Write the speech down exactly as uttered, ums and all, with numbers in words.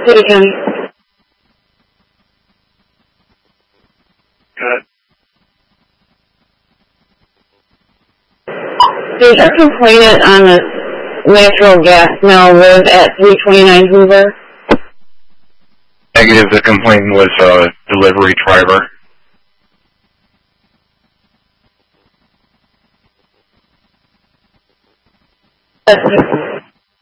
City County. Good. There's a complainant on the natural gas now live at three twenty-nine Hoover. Negative, the complaint was a delivery driver. That's